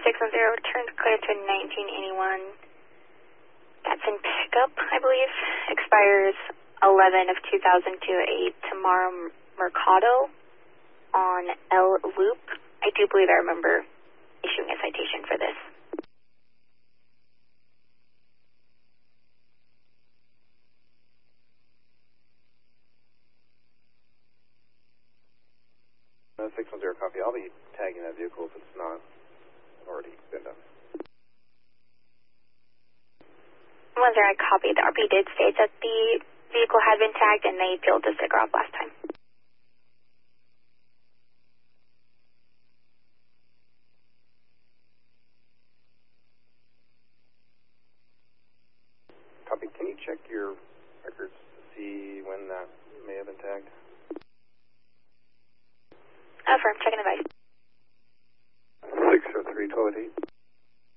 610, returned clear to 1981. Datsun pickup, I believe, expires 11 of 2002 at 8 tomorrow Mercado on L Loop. I do believe I remember issuing a citation for this. 610 copy. I'll be tagging that vehicle if it's not already been done. 10, I copied. The RP did state that the vehicle had been tagged and they peeled the sticker off last time. Copy. Can you check your records to see when that may have been tagged? Affirm, checking the device. 603-12 at 8.